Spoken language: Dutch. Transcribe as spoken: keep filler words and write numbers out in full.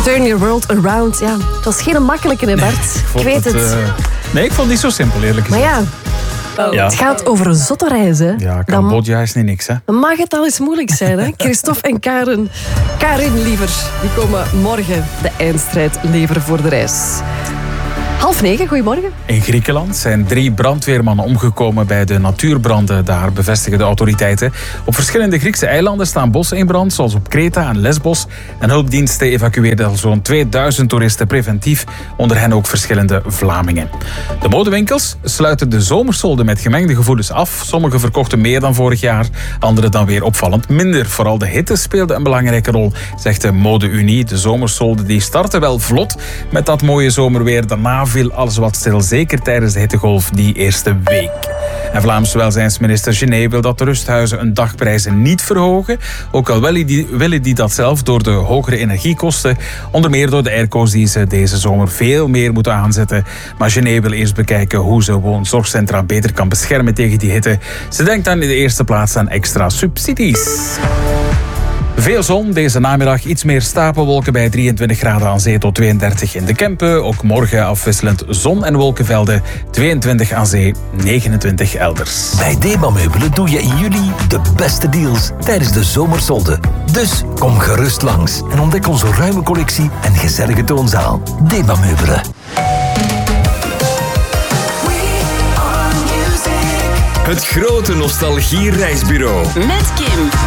Turn your world around. Ja, het was geen makkelijke, hè Bart? Nee, ik, ik weet het. het. Uh, nee, ik vond het niet zo simpel, eerlijk gezegd. Maar ja, oh. ja. het gaat over een zotte reis, hè. Ja, Cambodja is niet niks, hè. Dan mag het al eens moeilijk zijn, hè. Christophe en Karen. Karin Liever, die komen morgen de eindstrijd leveren voor de reis. Half negen, goedemorgen. In Griekenland zijn drie brandweermannen omgekomen bij de natuurbranden. Daar bevestigen de autoriteiten. Op verschillende Griekse eilanden staan bossen in brand, zoals op Kreta en Lesbos. En hulpdiensten evacueerden al zo'n tweeduizend toeristen preventief, onder hen ook verschillende Vlamingen. De modewinkels sluiten de zomersolden met gemengde gevoelens af. Sommige verkochten meer dan vorig jaar, andere dan weer opvallend minder. Vooral de hitte speelde een belangrijke rol, zegt de Mode-Unie. De zomersolden die starten wel vlot met dat mooie zomerweer. Daarna viel alles wat stil, zeker tijdens de hittegolf die eerste week. En Vlaams welzijnsminister Genet wil dat de rusthuizen hun dagprijzen niet verhogen. Ook al willen die, willen die dat zelf door de hogere energiekosten. Onder meer door de airco's die ze deze zomer veel meer moeten aanzetten. Maar Genet wil eerst bekijken hoe ze woonzorgcentra beter kan beschermen tegen die hitte. Ze denkt dan in de eerste plaats aan extra subsidies. Veel zon, deze namiddag iets meer stapelwolken bij drieëntwintig graden aan zee tot tweeëndertig in de Kempen. Ook morgen afwisselend zon- en wolkenvelden, tweeëntwintig aan zee, negenentwintig elders. Bij Deba Meubelen doe je in juli de beste deals tijdens de zomersolden. Dus kom gerust langs en ontdek onze ruime collectie en gezellige toonzaal. Deba Meubelen. Het grote nostalgie-reisbureau. Met Kim.